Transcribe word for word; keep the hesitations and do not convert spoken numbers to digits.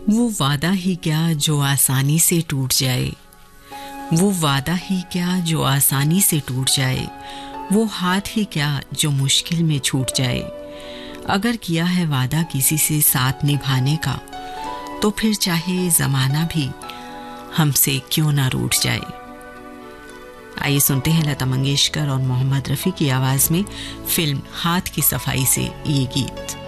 वो वादा ही क्या जो आसानी से टूट जाए, वो वादा ही क्या जो आसानी से टूट जाए, वो हाथ ही क्या जो मुश्किल में छूट जाए। अगर किया है वादा किसी से साथ निभाने का, तो फिर चाहे जमाना भी हमसे क्यों ना रूठ जाए। आइए सुनते हैं लता मंगेशकर और मोहम्मद रफ़ी की आवाज में फिल्म हाथ की सफाई से ये गीत।